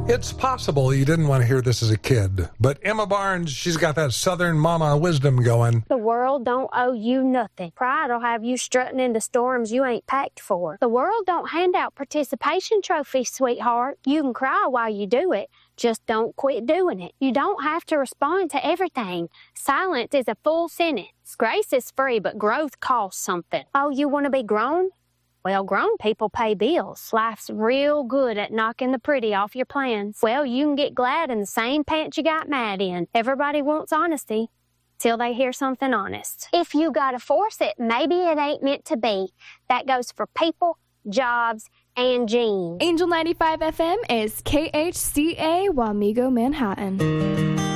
It's possible you didn't want to hear this as a kid, but Emma Barnes, she's got that Southern mama wisdom going. The world don't owe you nothing. Pride'll have you strutting into storms you ain't packed for. The world don't hand out participation trophies, sweetheart. You can cry while you do it. Just don't quit doing it. You don't have to respond to everything. Silence is a full sentence. Grace is free, but growth costs something. Oh, you want to be grown? Well, grown people pay bills. Life's real good at knocking the pretty off your plans. Well, you can get glad in the same pants you got mad in. Everybody wants honesty till they hear something honest. If you gotta force it, maybe it ain't meant to be. That goes for people, jobs, and jeans. Angel 95 FM is KHCA Wamego, Manhattan.